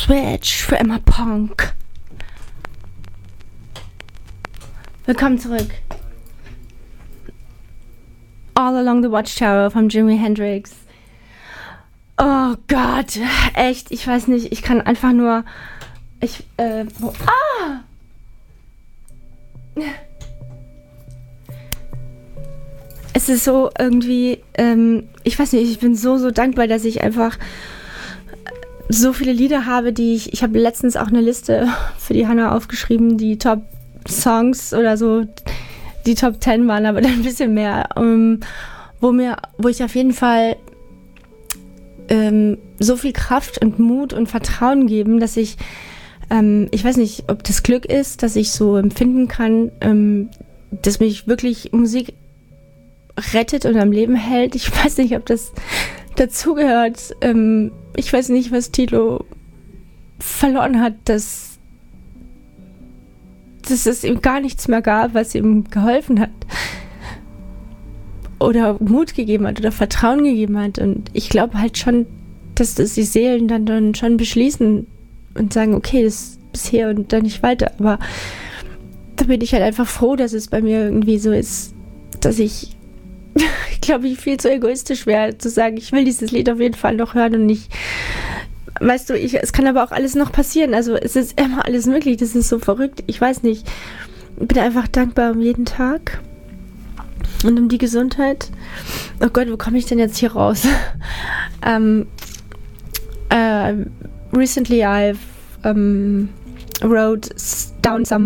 Switch für immer Punk. Willkommen zurück. All Along the Watchtower von Jimi Hendrix. Oh Gott, echt, ich weiß nicht, ich kann einfach nur... Es ist so irgendwie, ich weiß nicht, ich bin so dankbar, dass ich einfach so viele Lieder habe, die ich habe letztens auch eine Liste für die Hannah aufgeschrieben, die Top-Songs oder so, die Top 10 waren, aber dann ein bisschen mehr, wo ich auf jeden Fall so viel Kraft und Mut und Vertrauen geben, dass ich weiß nicht, ob das Glück ist, dass ich so empfinden kann, dass mich wirklich Musik rettet und am Leben hält. Ich weiß nicht, ob das dazugehört. Ich weiß nicht, was Tilo verloren hat, dass es ihm gar nichts mehr gab, was ihm geholfen hat. Oder Mut gegeben hat oder Vertrauen gegeben hat. Und ich glaube halt schon, dass das die Seelen dann schon beschließen und sagen, okay, das ist bisher und dann nicht weiter. Aber da bin ich halt einfach froh, dass es bei mir irgendwie so ist, dass ich glaube, ich viel zu egoistisch wäre, zu sagen, ich will dieses Lied auf jeden Fall noch hören und nicht, weißt du, es kann aber auch alles noch passieren, also es ist immer alles möglich, das ist so verrückt, ich weiß nicht, ich bin einfach dankbar um jeden Tag und um die Gesundheit. Oh Gott, wo komme ich denn jetzt hier raus? Recently I've wrote down some